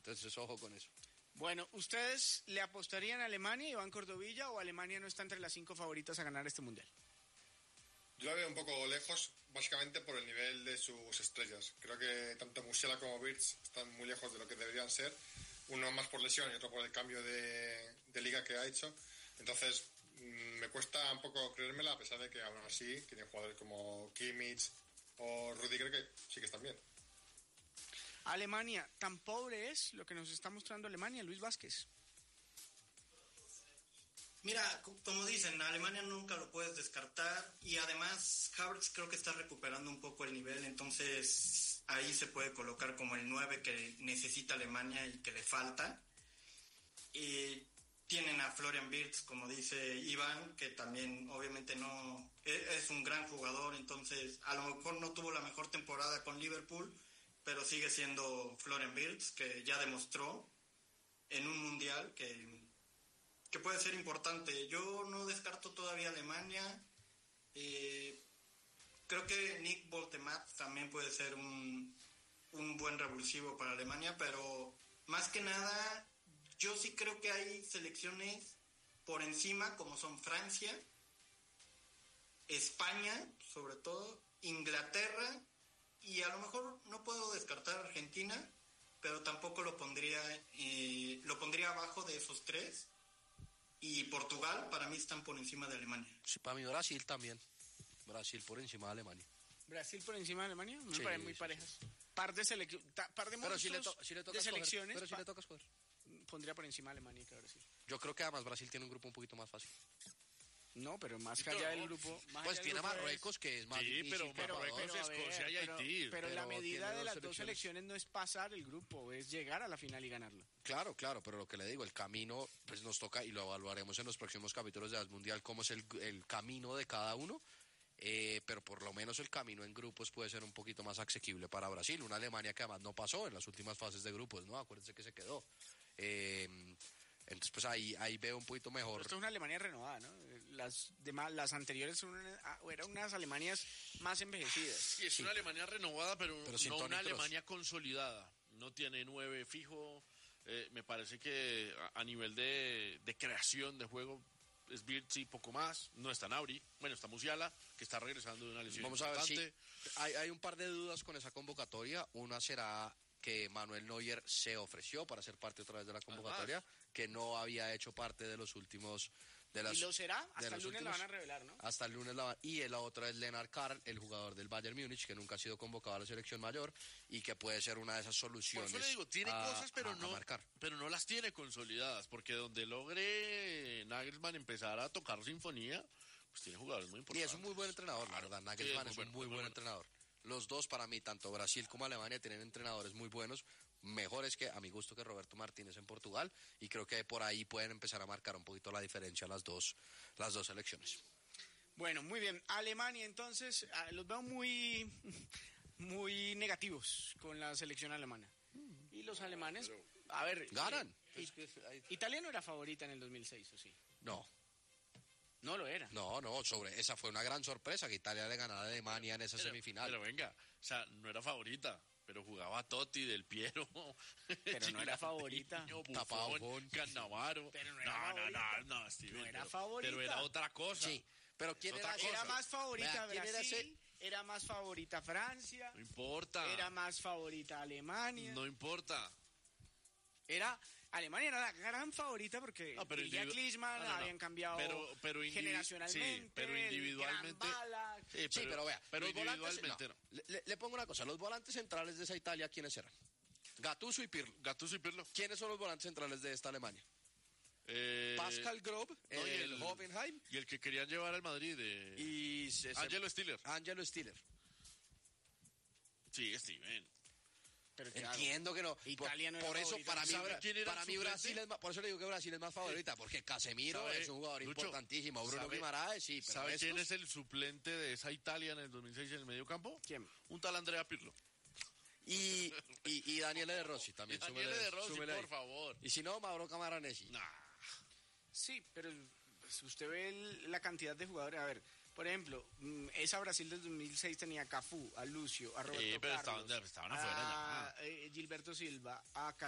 Entonces, ojo con eso. Bueno, ¿ustedes le apostarían a Alemania, Iván Cordovilla, o Alemania no está entre las 5 favoritas a ganar este mundial? Yo la veo un poco lejos, básicamente por el nivel de sus estrellas. Creo que tanto Musiala como Wirtz están muy lejos de lo que deberían ser. Uno más por lesión y otro por el cambio de liga que ha hecho. Entonces, me cuesta un poco creérmela, a pesar de que aún así tienen jugadores como Kimmich o Rudiger que sí que están bien. Alemania, tan pobre es lo que nos está mostrando Alemania, Luis Vázquez. Mira, como dicen, Alemania nunca lo puedes descartar y además Havertz creo que está recuperando un poco el nivel, entonces ahí se puede colocar como el 9 que necesita Alemania y que le falta. Y tienen a Florian Wirtz, como dice Iván, que también obviamente no es un gran jugador, entonces a lo mejor no tuvo la mejor temporada con Liverpool, pero sigue siendo Florian Wirtz, que ya demostró en un mundial que puede ser importante. Yo no descarto todavía Alemania. Creo que Nick Boltemat también puede ser un buen revulsivo para Alemania, pero más que nada yo sí creo que hay selecciones por encima, como son Francia, España, sobre todo, Inglaterra, y a lo mejor no puedo descartar Argentina, pero tampoco lo pondría abajo de esos tres. Y Portugal, para mí, están por encima de Alemania. Sí, para mí Brasil también. Brasil por encima de Alemania. ¿Brasil por encima de Alemania? Me Sí, parecen muy parejas. Par de monstruos si le toca de selecciones. Pero si le toca escoger. Pondría por encima de Alemania que Brasil. Yo creo que además Brasil tiene un grupo un poquito más fácil. No, pero más allá del grupo... Pues tiene Marruecos, que es más difícil. Sí, pero Marruecos, Escocia y Haití. Pero la medida de las dos selecciones no es pasar el grupo, es llegar a la final y ganarlo. Claro, pero lo que le digo, el camino, pues nos toca, y lo evaluaremos en los próximos capítulos de la Mundial, cómo es el camino de cada uno. Pero por lo menos el camino en grupos puede ser un poquito más asequible para Brasil. Una Alemania que además no pasó en las últimas fases de grupos, ¿no? Acuérdense que se quedó. Entonces, pues ahí veo un poquito mejor. Pero esto es una Alemania renovada, ¿no? Las anteriores eran unas Alemanias más envejecidas. Sí, es una Alemania renovada, pero no una Kroos. Alemania consolidada. No tiene 9 fijo. Me parece que a nivel de creación de juego es Wirtz y poco más. No está Gnabry. Bueno, está Musiala, que está regresando de una lesión Vamos importante. a ver si hay un par de dudas con esa convocatoria. Una será que Manuel Neuer se ofreció para ser parte otra vez de la convocatoria, que no había hecho parte de los últimos... ¿Y lo será? Hasta el lunes la van a revelar, ¿no? Hasta el lunes y la otra es Lennart Karl, el jugador del Bayern Múnich, que nunca ha sido convocado a la selección mayor y que puede ser una de esas soluciones. Por eso le digo, tiene cosas, pero marcar. Pero no las tiene consolidadas, porque donde logre Nagelsmann empezar a tocar sinfonía, pues tiene jugadores muy importantes. Y es un muy buen entrenador, la verdad. Nagelsmann es un muy buen entrenador. Los dos, para mí, tanto Brasil como Alemania, tienen entrenadores muy buenos, mejores que, a mi gusto, que Roberto Martínez en Portugal, y creo que por ahí pueden empezar a marcar un poquito la diferencia las dos selecciones. Bueno, muy bien. Alemania, entonces, los veo muy negativos con la selección alemana. Y los alemanes, a ver... ¿Ganan? Italia no era favorita en el 2006, ¿o sí? No. No lo era. No, esa fue una gran sorpresa que Italia le ganara a Alemania en esa semifinal. Pero venga, o sea, no era favorita, pero jugaba Totti, Del Piero. Pero no era favorita. Buffon, Cannavaro. Pero no era favorita. No, Steven, no era favorita. Pero era otra cosa. Sí, pero ¿quién era? Era más favorita Brasil, era más favorita Francia. No importa. Era más favorita Alemania. No importa. Alemania era la gran favorita porque ya Klinsmann habían cambiado generacionalmente. Sí, pero individualmente. Pero vea, pero los individualmente volantes, le pongo una cosa, los volantes centrales de esa Italia, ¿quiénes eran? Gattuso y Pirlo. ¿Quiénes son los volantes centrales de esta Alemania? Pascal Grob, el Hoffenheim. Y el que querían llevar al Madrid. Angelo Stiller. Sí, Steven. Pero entiendo que no. Italia no era por eso favorita. para mí Brasil es más, por eso le digo que Brasil es más favorita, porque Casemiro es un jugador importantísimo, Bruno Guimaraes, sí, pero ¿sabe quién es el suplente de esa Italia en el 2006 en el medio campo? ¿Quién? Un tal Andrea Pirlo. Y Daniele De Rossi también. Daniele De Rossi, por favor. Y si no, Mauro Camoranesi. Sí, pero usted ve la cantidad de jugadores. A ver, por ejemplo, esa Brasil del 2006 tenía a Cafú, a Lucio, a Roberto Carlos, estaban afuera a Gilberto Silva, a